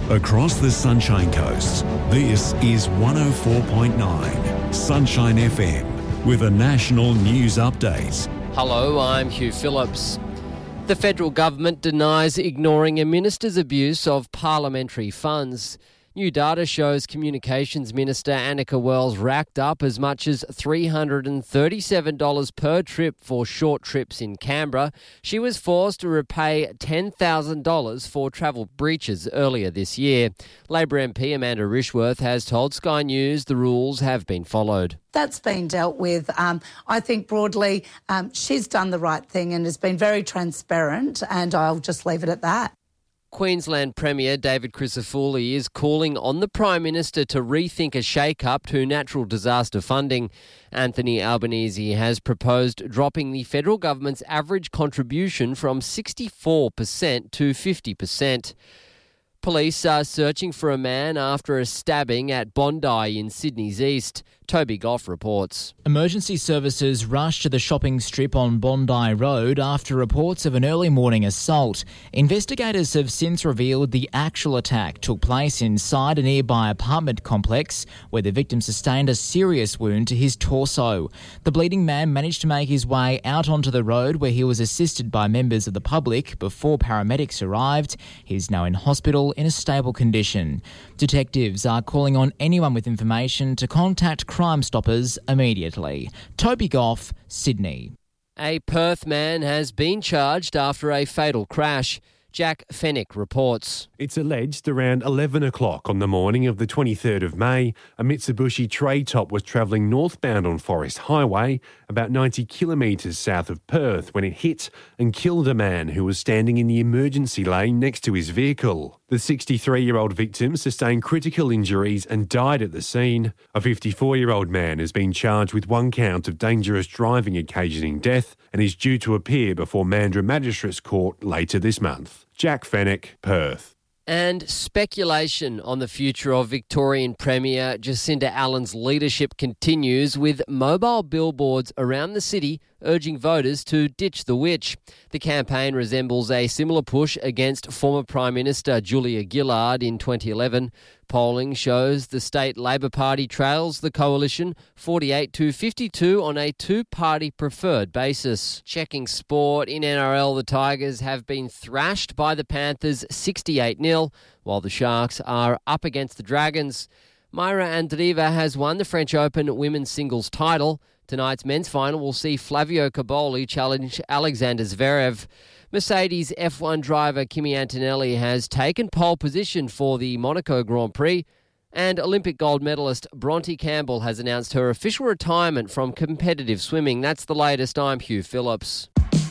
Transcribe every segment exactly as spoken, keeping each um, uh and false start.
Across the Sunshine Coast, this is one oh four point nine Sunshine F M with a national news update. Hello, I'm Hugh Phillips. The federal government denies ignoring a minister's abuse of parliamentary funds. New data shows Communications Minister Annika Wells racked up as much as three hundred thirty-seven dollars per trip for short trips in Canberra. She was forced to repay ten thousand dollars for travel breaches earlier this year. Labor M P Amanda Rishworth has told Sky News the rules have been followed. That's been dealt with. Um, I think broadly um, she's done the right thing and has been very transparent, and I'll just leave it at that. Queensland Premier David Crisafulli is calling on the Prime Minister to rethink a shake-up to natural disaster funding. Anthony Albanese has proposed dropping the federal government's average contribution from sixty-four percent to fifty percent. Police are searching for a man after a stabbing at Bondi in Sydney's east. Toby Goff reports. Emergency services rushed to the shopping strip on Bondi Road after reports of an early morning assault. Investigators have since revealed the actual attack took place inside a nearby apartment complex where the victim sustained a serious wound to his torso. The bleeding man managed to make his way out onto the road where he was assisted by members of the public before paramedics arrived. He's now in hospital in a stable condition. Detectives are calling on anyone with information to contact Crime Stoppers immediately. Toby Goff, Sydney. A Perth man has been charged after a fatal crash. Jack Fennick reports. It's alleged around eleven o'clock on the morning of the twenty-third of May, a Mitsubishi tray top was travelling northbound on Forest Highway, about ninety kilometres south of Perth, when it hit and killed a man who was standing in the emergency lane next to his vehicle. The sixty-three-year-old victim sustained critical injuries and died at the scene. A fifty-four-year-old man has been charged with one count of dangerous driving occasioning death and is due to appear before Mandurah Magistrates Court later this month. Jack Fennick, Perth. And speculation on the future of Victorian Premier Jacinda Allen's leadership continues, with mobile billboards around the city urging voters to ditch the witch. The campaign resembles a similar push against former Prime Minister Julia Gillard in twenty eleven. Polling shows the state Labor Party trails the coalition forty-eight to fifty-two on a two-party preferred basis. Checking sport, in N R L, the Tigers have been thrashed by the Panthers sixty-eight nil, while the Sharks are up against the Dragons. Mayra Andreeva has won the French Open women's singles title. Tonight's men's final will see Flavio Caboli challenge Alexander Zverev. Mercedes F one driver Kimi Antonelli has taken pole position for the Monaco Grand Prix, and Olympic gold medalist Bronte Campbell has announced her official retirement from competitive swimming. That's the latest. I'm Hugh Phillips.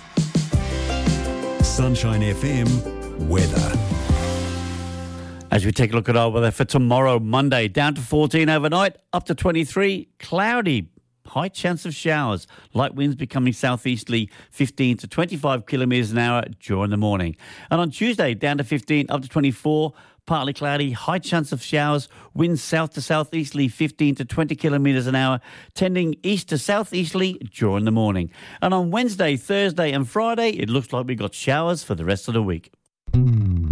Sunshine F M weather. As we take a look at our weather for tomorrow, Monday, down to fourteen overnight, up to twenty-three, cloudy. High chance of showers. Light winds becoming southeasterly, fifteen to twenty-five kilometres an hour during the morning. And on Tuesday, down to fifteen, up to twenty-four, partly cloudy, high chance of showers. Winds south to southeasterly, fifteen to twenty kilometres an hour, tending east to southeasterly during the morning. And on Wednesday, Thursday and Friday, it looks like we got showers for the rest of the week.